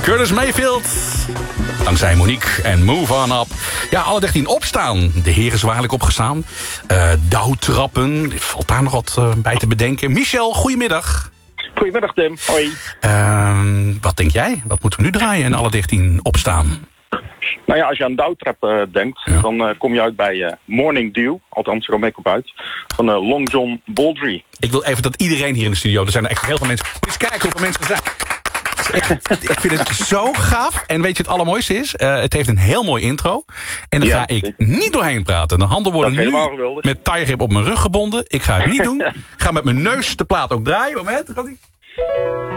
Curtis Mayfield. Dankzij Monique en Move On Up. Ja, alle 13 opstaan. De heren zwaarlijk opgestaan. Douwtrappen. Valt daar nog wat bij te bedenken. Michel, goedemiddag. Goedemiddag Tim, hoi. Wat denk jij? Wat moeten we nu draaien en alle 13 opstaan? Nou ja, als je aan douwtrap denkt, dan kom je uit bij Morning Dew. Althans, zo kom ik op uit. Van Long John Baldry. Ik wil even dat iedereen hier in de studio, er zijn er echt heel veel mensen. Eens kijken hoeveel mensen er zijn. Ik vind het zo gaaf. En weet je het allermooiste is? Het heeft een heel mooi intro. En daar ga ik niet doorheen praten. De handen worden nu met tiegrip op mijn rug gebonden. Ik ga het niet doen. Ik ga met mijn neus de plaat ook draaien. Moment, gaat ie.